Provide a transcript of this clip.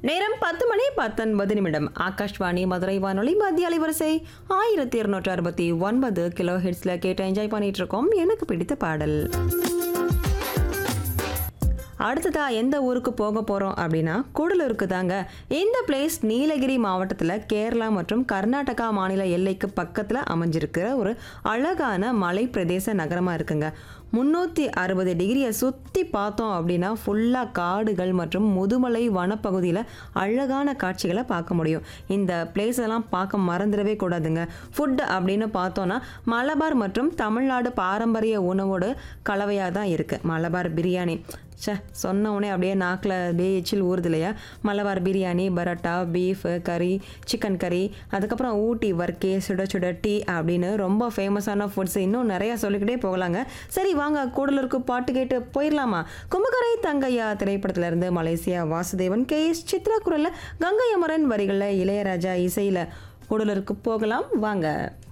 நேரம் 10:19 ஆகாஷ்வாணி மதுரை வானொலி மத்திய அலைவரிசை 1269 கிலோ ஹெட்ஸ்ல கேட்டு என்ஜாய் பண்ணிட்டு இருக்கோம். எனக்கு பிடித்த பாடல். அடுத்ததா எந்த ஊருக்கு போக போகிறோம் அப்படின்னா கூடலூருக்கு தாங்க. இந்த பிளேஸ் நீலகிரி மாவட்டத்தில் கேரளா மற்றும் கர்நாடகா மாநில எல்லைக்கு பக்கத்தில் அமைஞ்சிருக்கிற ஒரு அழகான மலை பிரதேச நகரமாக இருக்குங்க. 360 டிகிரியை சுற்றி பார்த்தோம் அப்படின்னா ஃபுல்லாக காடுகள் மற்றும் முதுமலை வனப்பகுதியில் அழகான காட்சிகளை பார்க்க முடியும். இந்த பிளேஸ் எல்லாம் பார்க்க மறந்துடவே கூடாதுங்க. ஃபுட் அப்படின்னு பார்த்தோன்னா மலபார் மற்றும் தமிழ்நாடு பாரம்பரிய உணவோடு கலவையாக தான் இருக்குது. மலபார் பிரியாணி சொன்ன உடனே அப்படியே நாக்கில் அப்படியே எச்சில் ஊறுது இல்லையா. மலபார் பிரியாணி, பரோட்டா, பீஃப் கறி, சிக்கன் கறி, அதுக்கப்புறம் ஊட்டி வர்க்கே, சுட சுட டீ அப்படின்னு ரொம்ப ஃபேமஸான ஃபுட்ஸ் இன்னும் நிறையா சொல்லிக்கிட்டே போகலாங்க. சரி வாங்க கூடலூருக்கு பாட்டு கேட்டு போயிடலாமா. கும்பகரை தங்கையா திரைப்படத்திலிருந்து மலேசியா வாசுதேவன், KS சித்ரா குரலில், கங்கை அமரன் வரிகளில், இளையராஜா இசையில் கூடலூருக்கு போகலாம் வாங்க.